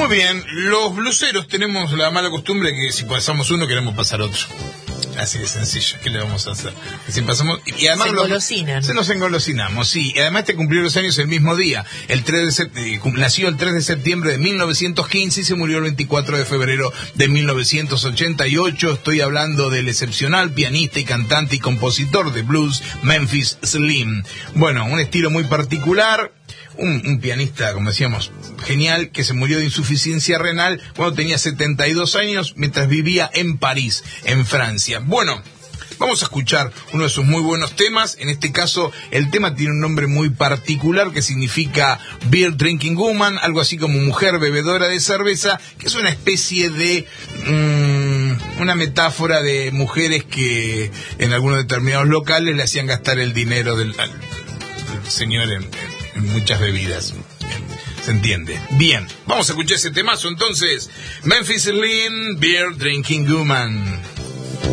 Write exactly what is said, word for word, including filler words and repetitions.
bien, los bluseros tenemos la mala costumbre que si pasamos uno queremos pasar otro. Así de sencillo, ¿qué le vamos a hacer? Si pasamos, y además se engolosinan. Se nos engolosinamos, sí. Y además te cumplió los años el mismo día. El tres de septiembre, nació el tres de septiembre de mil novecientos quince y se murió el veinticuatro de febrero de mil novecientos ochenta y ocho. Estoy hablando del excepcional pianista y cantante y compositor de blues, Memphis Slim. Bueno, un estilo muy particular. Un, un pianista, como decíamos, genial, que se murió de insuficiencia renal cuando tenía setenta y dos años, mientras vivía en París, en Francia. Bueno, vamos a escuchar uno de sus muy buenos temas. En este caso, el tema tiene un nombre muy particular que significa Beer Drinking Woman, algo así como mujer bebedora de cerveza, que es una especie de... Mmm, una metáfora de mujeres que en algunos determinados locales le hacían gastar el dinero del, al, del señor en... en muchas bebidas, se entiende. Bien, vamos a escuchar ese temazo entonces. Memphis Slim, Beer Drinking Woman.